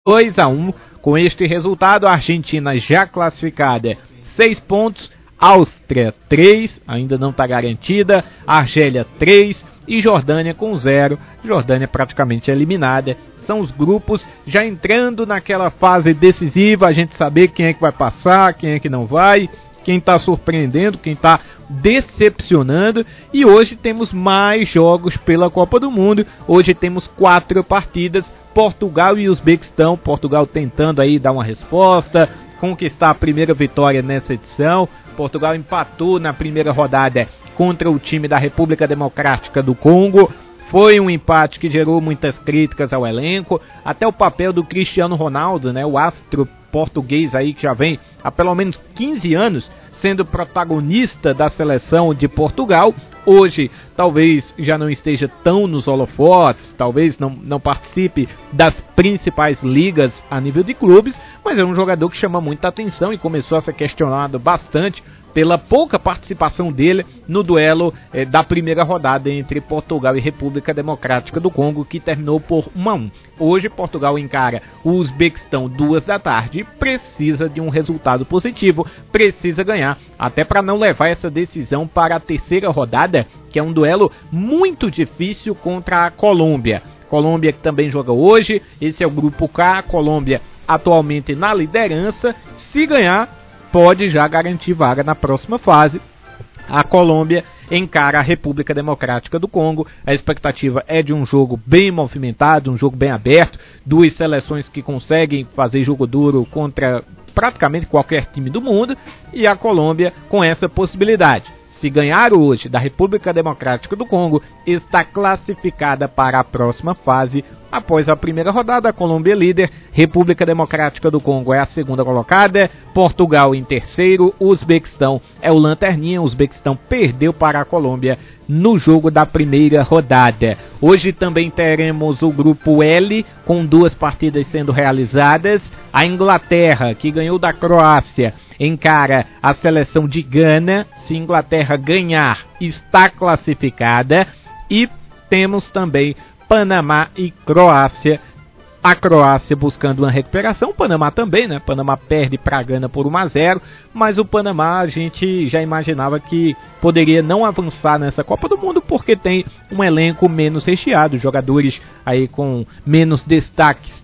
2-1. Com este resultado, a Argentina já classificada 6 pontos, Áustria 3, ainda não está garantida, Argélia 3 e Jordânia com 0. Jordânia praticamente eliminada. São os grupos já entrando naquela fase decisiva, a gente saber quem é que vai passar, quem é que não vai, quem está surpreendendo, quem está decepcionando. E hoje temos mais jogos pela Copa do Mundo. Hoje temos 4 partidas, Portugal e Uzbequistão. Portugal tentando aí dar uma resposta, conquistar a primeira vitória nessa edição. Portugal empatou na primeira rodada contra o time da República Democrática do Congo. Foi um empate que gerou muitas críticas ao elenco, até o papel do Cristiano Ronaldo, né, o astro português aí que já vem há pelo menos 15 anos sendo protagonista da seleção de Portugal. Hoje talvez já não esteja tão nos holofotes, talvez não participe das principais ligas a nível de clubes, mas é um jogador que chama muita atenção e começou a ser questionado bastante pela pouca participação dele no duelo da primeira rodada entre Portugal e República Democrática do Congo, que terminou por 1-1. Hoje Portugal encara o Uzbequistão 2 da tarde, precisa de um resultado positivo, precisa ganhar, até para não levar essa decisão para a terceira rodada, que é um duelo muito difícil contra a Colômbia. Colômbia que também joga hoje, esse é o grupo K, a Colômbia atualmente na liderança, se ganhar pode já garantir vaga na próxima fase. A Colômbia encara a República Democrática do Congo. A expectativa é de um jogo bem movimentado, um jogo bem aberto. 2 seleções que conseguem fazer jogo duro contra praticamente qualquer time do mundo. E a Colômbia com essa possibilidade. Se ganhar hoje da República Democrática do Congo, está classificada para a próxima fase. Após a primeira rodada, a Colômbia é líder, República Democrática do Congo é a segunda colocada, Portugal em terceiro, Uzbequistão é o lanterninha. O Uzbequistão perdeu para a Colômbia no jogo da primeira rodada. Hoje também teremos o grupo L, com 2 partidas sendo realizadas. A Inglaterra, que ganhou da Croácia, encara a seleção de Gana. Se Inglaterra ganhar, está classificada. E temos também Panamá e Croácia. A Croácia buscando uma recuperação, o Panamá também, né? Panamá perde para a Gana por 1-0, mas o Panamá a gente já imaginava que poderia não avançar nessa Copa do Mundo porque tem um elenco menos recheado, jogadores aí com menos destaques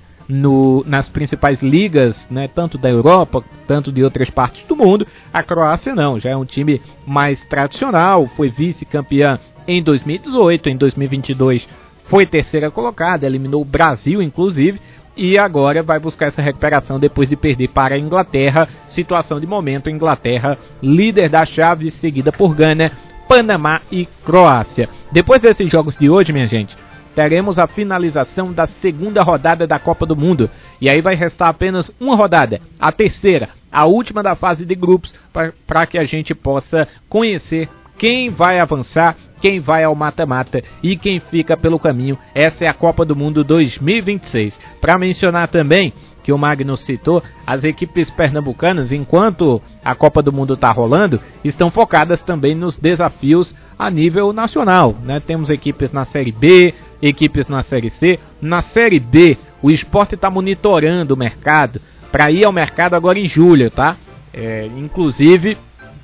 nas principais ligas, né, tanto da Europa, tanto de outras partes do mundo. A Croácia não, já é um time mais tradicional, foi vice-campeã em 2018, em 2022 foi terceira colocada, eliminou o Brasil inclusive, e agora vai buscar essa recuperação depois de perder para a Inglaterra. Situação de momento, Inglaterra líder da chave, seguida por Gana, Panamá e Croácia. Depois desses jogos de hoje, minha gente, teremos a finalização da segunda rodada da Copa do Mundo. E aí vai restar apenas uma rodada, a terceira, a última da fase de grupos, para que a gente possa conhecer quem vai avançar, quem vai ao mata-mata e quem fica pelo caminho. Essa é a Copa do Mundo 2026. Para mencionar também, que o Magno citou, as equipes pernambucanas, enquanto a Copa do Mundo está rolando, estão focadas também nos desafios a nível nacional, né? Temos equipes na Série B, equipes na Série C. Na Série B, o Sport está monitorando o mercado para ir ao mercado agora em julho, tá? Inclusive,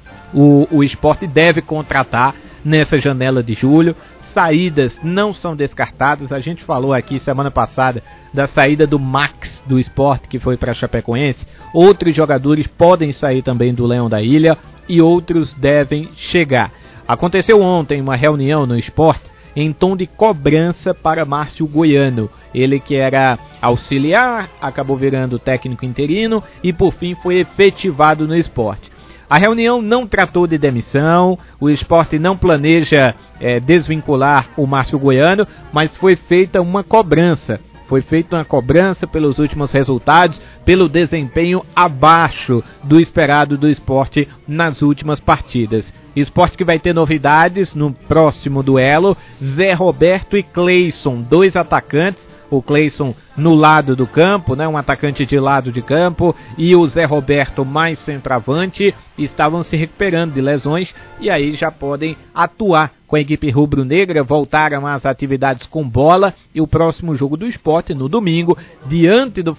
o Sport deve contratar nessa janela de julho. Saídas não são descartadas. A gente falou aqui semana passada da saída do Max do Sport, que foi para a Chapecoense. Outros jogadores podem sair também do Leão da Ilha e outros devem chegar. Aconteceu ontem uma reunião no Sport em tom de cobrança para Márcio Goiano. Ele que era auxiliar, acabou virando técnico interino e por fim foi efetivado no Sport. A reunião não tratou de demissão, o Sport não planeja desvincular o Márcio Goiano, mas foi feita uma cobrança. Foi feita uma cobrança pelos últimos resultados, pelo desempenho abaixo do esperado do Sport nas últimas partidas. Sport que vai ter novidades no próximo duelo, Zé Roberto e Cleison, 2 atacantes. O Cleison no lado do campo, né, um atacante de lado de campo, e o Zé Roberto mais centroavante, estavam se recuperando de lesões e aí já podem atuar com a equipe rubro-negra, voltaram às atividades com bola. E o próximo jogo do Sport no domingo, diante do